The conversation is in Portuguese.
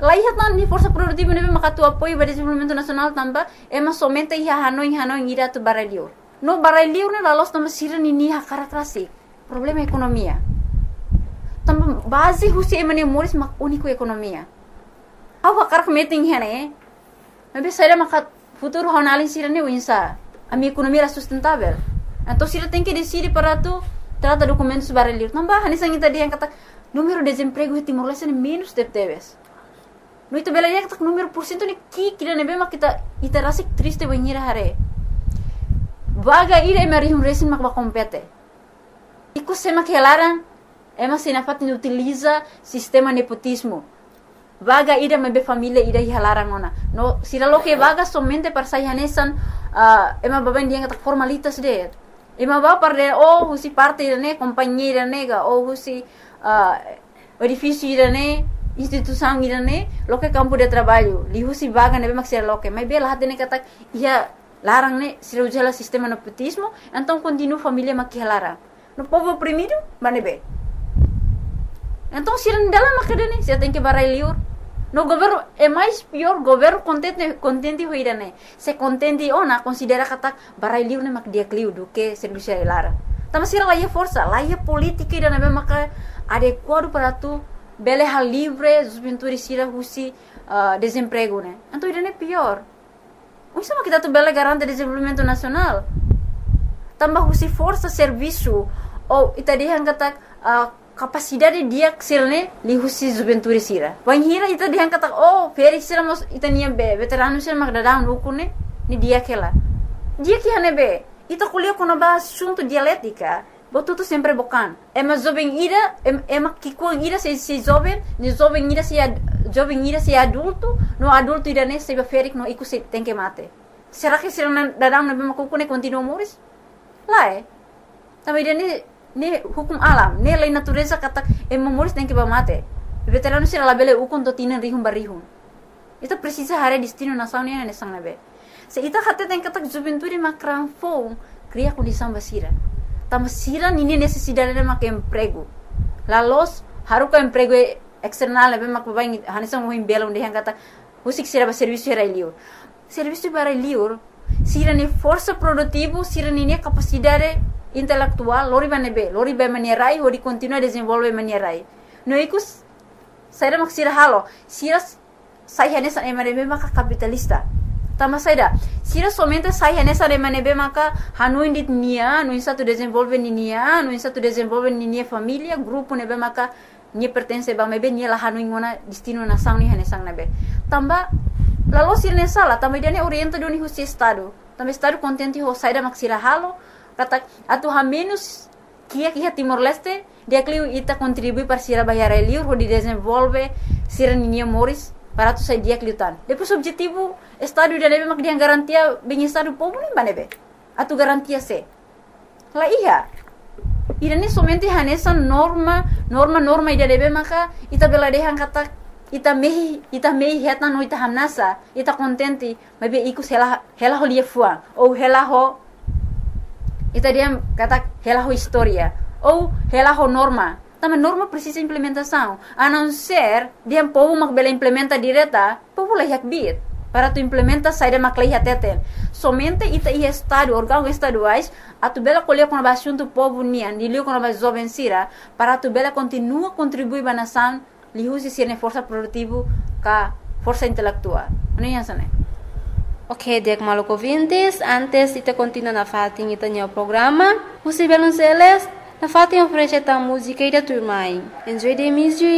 Lai hatan ni força produtiva nebe makatu apoio para desenvolvimento nacional tamba ema somente ia Hanoi ira tu baralio. No baralio ne lalos tamba sira ni hakara klasik. Problema ekonomia. Tamba base husi ema ne moris mak único ekonomia. Au hakar meeting hene. Nebe saira makat futuro honalin sira ne winsa. A minha economia era sustentável. Então sira tem que decidir para tu trata documentos baralio. Tamba hanisang ita dia kata número de desemprego em Timor-Leste é menos teves. No itu bela ya kata número porcento ni kira nebe mak kita rasik triste banhira hare. Vaga ira emarihum resin mak ba compete. Iku sema que larang ema sinafat ni utiliza sistema nepotismo. Vaga ira mebe família ira hilarang ona. No sira lo que vaga somente para sayanesan ema baben dia kata formalitas de. Ema ba para husi parte irane companhia irane husi edifício irane instituição irane lo que campo de trabalho li husi vaga nebe mak sira lo que mas bela hatene kata ia larang ne sira ujala sistema nepotismo então continua família mak hilarang. No povo oprimido manebe. Então sira ndala mak dene sira tem que barai liur. No governo é mais pior governo contente hoirane. Se contente ona considera kata barai liur ne mak dia kliu do que serviço hilara. Tama sira laia força, laia política irane be mak adequado para tu beleha livre juventude sira husi desemprego né. Então irane pior. Isso mak kita tu bele garante desenvolvimento nacional. Tambah husi força serviço ou itadihan kata capacidade dia sirne li husi juventude sira. Banhira itadihan kata feri sira mos itania be veterano sira mak dadang ukune ni dia kela. Dia que hanebe ita kuliah kono ba assunto dialética. Botuto sempre bocan. Ema jovem ira ema kikuang ira se jovem, ni jovem ira se adulto, no adulto ira ne se ferik no iku se tem que mate. Será que sira dadang na be makukune continua moris? Lá também ne hukum alam, ne lei natureza kata moris tem que mate. Veterano sira labele ukon to tinan rihum barihum. Itu precisa hare destino nação ne ne sang nabe. Se ita hatte tem kata juventude makran fo cria condição basira. Tama sira nini necessidade de mak emprego. Lalos haruka emprego external nabe mak babain hanisang mo himbela onde hang kata usik sira ba serviço era liur. Serviço para liur sira ni força produtivo, sira ni capacidade intelectual, lori ba manierai, hori continua desenvolve manierai. No ikus, saira mak sira halo, sira sai hanesa emanebe maka capitalista. Tama saida, sira somente sai hanesa emanebe maka hanu indit nia, no insa tu desenvolve nia, no insa tu desenvolve nia família, grupo nebe maka nia pertence ba mebe nia la hanu ingona destino na sang ni hanesang nebe. Tamba lalu sira sala, tamba dia ne orienta do ni husi estado. Tamba estado contente ho saida mak sira halo. Kata atu ha menos kia Timor-Leste dia kliu ita contribui para sira bayar liur ho di desenvolve sira ninia moris para tu sai dia kliutan. Depois objetivo estado dia nebe mak dia garantia bem estado povo nem banebe. Atu garantia se. La iya. Irane somente hanesa norma ida nebe maka ita bela dehan kata ita mehi heta no ita hamnasa ita contente mabe iku hela ho lia fuang ou hela ho ita dia kata hela ho historia ou hela ho norma. Tama norma precisa implementação. A não ser dia povo mak bela implementa direta, povo la yak bit. Para tu implementa saída mak la teten. Somente ita ia estado, órgãos estaduais, a tu bela colher com a assunto povo nian, dilio com a jovem sira, para tu bela continua contribuir ba nação, li husi sirne força produtivo ka força intelectual. Ano yan sana? Ok, dek maluk ouvintes, antes ita continua na fatin ita nyo programa, husi belon seles, na fatin oferece ta música ida turmai. Enjoy the music.